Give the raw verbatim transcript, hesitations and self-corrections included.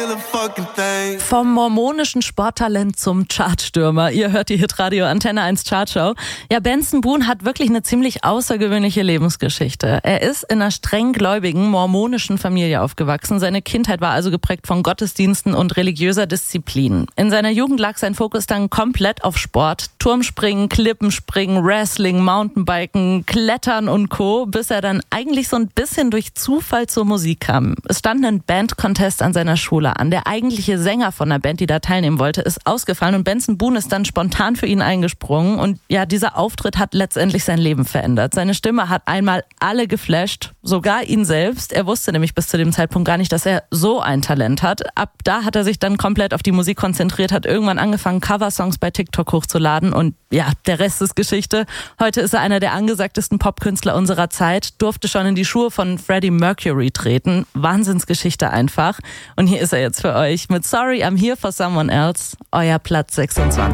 Vom mormonischen Sporttalent zum Chartstürmer. Ihr hört die Hitradio Antenne eins Chartshow. Ja, Benson Boone hat wirklich eine ziemlich außergewöhnliche Lebensgeschichte. Er ist in einer streng gläubigen mormonischen Familie aufgewachsen. Seine Kindheit war also geprägt von Gottesdiensten und religiöser Disziplin. In seiner Jugend lag sein Fokus dann komplett auf Sport. Turmspringen, Klippenspringen, Wrestling, Mountainbiken, Klettern und Co., bis er dann eigentlich so ein bisschen durch Zufall zur Musik kam. Es stand ein Band-Contest an seiner Schule an. Der eigentliche Sänger von der Band, die da teilnehmen wollte, ist ausgefallen und Benson Boone ist dann spontan für ihn eingesprungen. Und ja, dieser Auftritt hat letztendlich sein Leben verändert. Seine Stimme hat einmal alle geflasht, sogar ihn selbst. Er wusste nämlich bis zu dem Zeitpunkt gar nicht, dass er so ein Talent hat. Ab da hat er sich dann komplett auf die Musik konzentriert, hat irgendwann angefangen, Coversongs bei TikTok hochzuladen und ja, der Rest ist Geschichte. Heute ist er einer der angesagtesten Popkünstler unserer Zeit, durfte schon in die Schuhe von Freddie Mercury treten. Wahnsinnsgeschichte einfach. Und hier ist er jetzt für euch mit Sorry, I'm Here for Someone Else, euer Platz sechsundzwanzig.